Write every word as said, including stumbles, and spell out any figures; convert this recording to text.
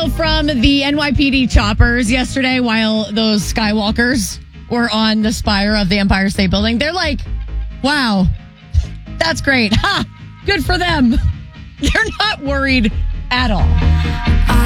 video from the N Y P D choppers yesterday while those Skywalkers were on the spire of the Empire State Building. They're like, wow, that's great. Ha! Good for them. They're not worried at all.